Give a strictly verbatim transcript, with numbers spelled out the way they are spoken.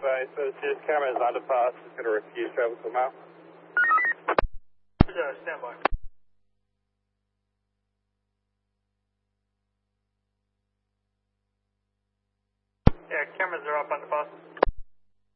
advised, so Sirius camera is on the bus. It's going to refuse travel to a mile. Uh, stand by. Yeah, cameras are up on the bus.